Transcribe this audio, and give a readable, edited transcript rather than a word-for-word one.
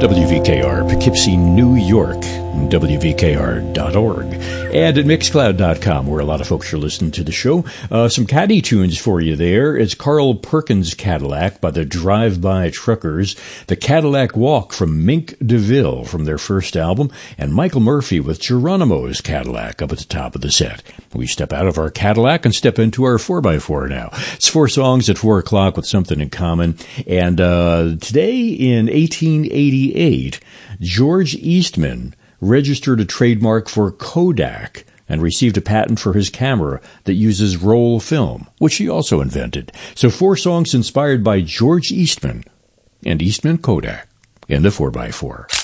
WVKR, Poughkeepsie, New York, WVKR.org, and at Mixcloud.com, where a lot of folks are listening to the show. Some Caddy tunes for you there. It's Carl Perkins' Cadillac by the Drive-By Truckers, the Cadillac Walk from Mink DeVille from their first album, and Michael Murphy with Geronimo's Cadillac up at the top of the set. We step out of our Cadillac and step into our 4x4 now. It's 4 songs at 4 o'clock with something in common, and today in 1888, George Eastman registered a trademark for Kodak and received a patent for his camera that uses roll film, which he also invented. So 4 songs inspired by George Eastman and Eastman Kodak in the 4x4.